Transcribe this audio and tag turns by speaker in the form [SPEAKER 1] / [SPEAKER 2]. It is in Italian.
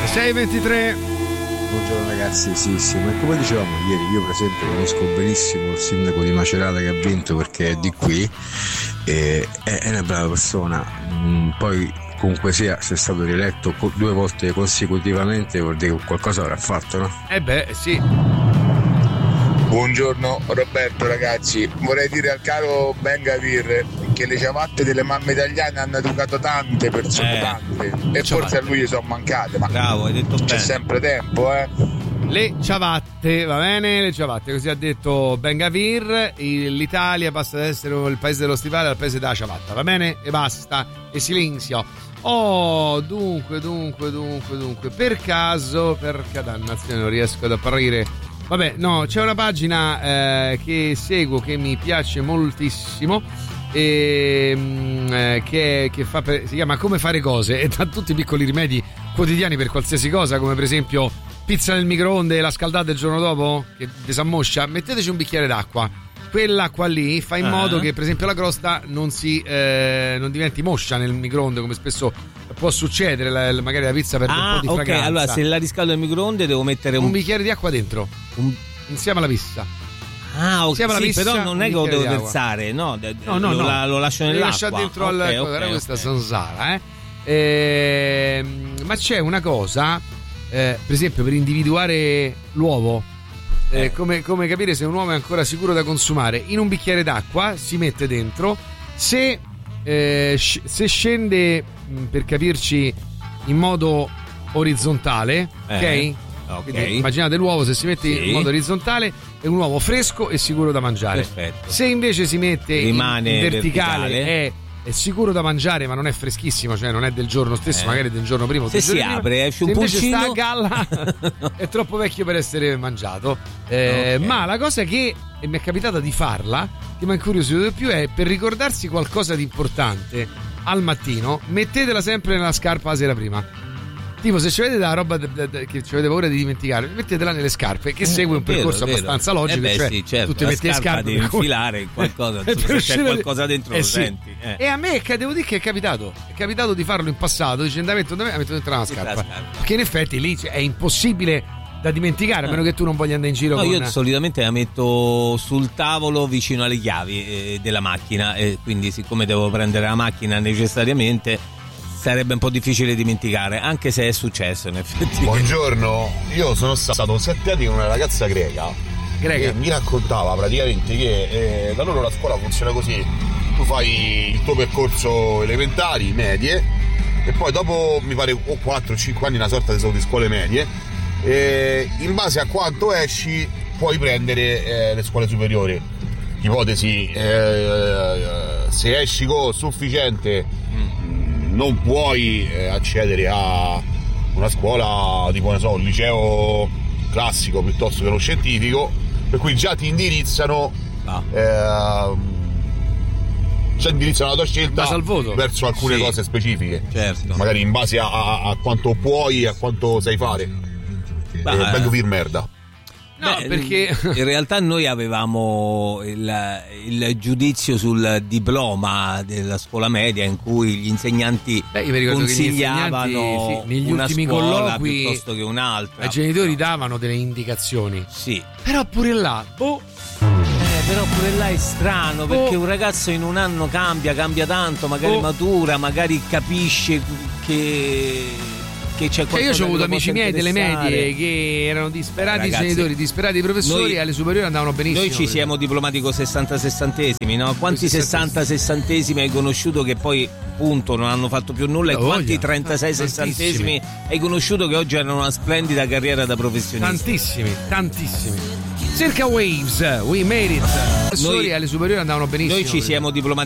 [SPEAKER 1] 6:23.
[SPEAKER 2] Buongiorno ragazzi, sì, ma come dicevamo ieri, io per esempio conosco benissimo il sindaco di Macerata che ha vinto perché è di qui, è una brava persona, poi comunque sia, se è stato rieletto 2 volte consecutivamente vuol dire che qualcosa avrà fatto, no?
[SPEAKER 1] Sì.
[SPEAKER 3] Buongiorno Roberto ragazzi, vorrei dire al caro Ben Gavir che le ciabatte delle mamme italiane hanno educato tante persone, tante, e forse a lui gli sono mancate, ma
[SPEAKER 4] bravo, hai detto
[SPEAKER 3] c'è
[SPEAKER 4] bene.
[SPEAKER 3] sempre tempo,
[SPEAKER 1] Le ciabatte, va bene? Le ciabatte, così ha detto Ben Gavir. L'Italia passa ad essere il paese dello stivale al paese della ciabatta, va bene? E basta, e silenzio. Dunque, per caso, perché dannazione non riesco ad apparire. Vabbè, no, c'è una pagina che seguo che mi piace moltissimo, che si chiama Come fare cose, e dà tutti i piccoli rimedi quotidiani per qualsiasi cosa, come per esempio pizza nel microonde e la scaldate il giorno dopo che disammoscia, metteteci un bicchiere d'acqua. Quell'acqua lì fa in modo che per esempio la crosta non diventi moscia nel microonde, come spesso può succedere. Magari la pizza perde un po' di fragranza.
[SPEAKER 4] Allora se la riscaldo nel microonde devo mettere un
[SPEAKER 1] bicchiere di acqua dentro insieme alla pizza.
[SPEAKER 4] Però non è che lo devo versare, no, lo lascio nell'acqua.
[SPEAKER 1] Lascia dentro questa zanzara, ma c'è una cosa, per esempio, per individuare l'uovo, come capire se un uovo è ancora sicuro da consumare. In un bicchiere d'acqua si mette dentro, se scende, per capirci, in modo orizzontale, ok? Quindi immaginate l'uovo, se si mette in modo orizzontale è un uovo fresco e sicuro da mangiare.
[SPEAKER 4] Perfetto.
[SPEAKER 1] Se invece si mette in
[SPEAKER 4] verticale
[SPEAKER 1] è sicuro da mangiare, ma non è freschissimo, cioè non è del giorno stesso, magari del giorno prima o
[SPEAKER 4] se si apre esce un pulcino,
[SPEAKER 1] sta a galla è troppo vecchio per essere mangiato. Ma la cosa che mi è capitata di farla, che mi ha incuriosito di più, è per ricordarsi qualcosa di importante al mattino, mettetela sempre nella scarpa la sera prima. Tipo, se ci avete della roba che ci avete paura di dimenticare, mettetela nelle scarpe, che segue un percorso abbastanza logico.
[SPEAKER 4] Certo,
[SPEAKER 1] tu ti metti le scarpe,
[SPEAKER 4] devi infilare in qualcosa, se c'è qualcosa dentro lo senti.
[SPEAKER 1] E a me devo dire che è capitato di farlo in passato, dicendo metto dentro una scarpa, perché in effetti lì è impossibile da dimenticare, a meno che tu non voglia andare in giro
[SPEAKER 4] io solitamente la metto sul tavolo vicino alle chiavi della macchina, e quindi siccome devo prendere la macchina necessariamente sarebbe un po' difficile dimenticare, anche se è successo in effetti.
[SPEAKER 5] Buongiorno, io sono stato 7 anni con una ragazza greca che mi raccontava praticamente che da loro la scuola funziona così: tu fai il tuo percorso elementari, medie, e poi dopo mi pare 4-5 anni, una sorta di scuole medie, e in base a quanto esci puoi prendere le scuole superiori. Ipotesi, se esci con sufficiente non puoi accedere a una scuola tipo, ne so, un liceo classico piuttosto che uno scientifico, per cui già ti indirizzano la tua scelta verso alcune cose specifiche,
[SPEAKER 4] certo,
[SPEAKER 5] magari in base a quanto puoi e a quanto sai fare. Meglio vir merda.
[SPEAKER 1] No, perché
[SPEAKER 4] in realtà noi avevamo il giudizio sul diploma della scuola media, in cui gli insegnanti consigliavano
[SPEAKER 1] negli
[SPEAKER 4] una
[SPEAKER 1] ultimi
[SPEAKER 4] scuola
[SPEAKER 1] colloqui
[SPEAKER 4] piuttosto che un'altra.
[SPEAKER 1] I genitori davano delle indicazioni.
[SPEAKER 4] Sì.
[SPEAKER 1] Però pure là,
[SPEAKER 4] però pure là è strano, perché un ragazzo in un anno cambia tanto, magari matura, magari capisce che c'è qualcosa.
[SPEAKER 1] Io ho avuto amici miei delle
[SPEAKER 4] interessare.
[SPEAKER 1] medie che erano disperati,
[SPEAKER 4] ragazzi,
[SPEAKER 1] genitori, disperati professori, e alle superiori andavano benissimo.
[SPEAKER 4] Noi ci siamo diplomati con 60 sessantesimi, no? Quanti 60 sessantesimi hai conosciuto che poi appunto non hanno fatto più nulla, e quanti 36 sessantesimi hai conosciuto che oggi hanno una splendida carriera da professionisti?
[SPEAKER 1] Tantissimi. Circa Waves, We Made It. Professori alle superiori andavano benissimo.
[SPEAKER 4] Noi ci siamo diplomati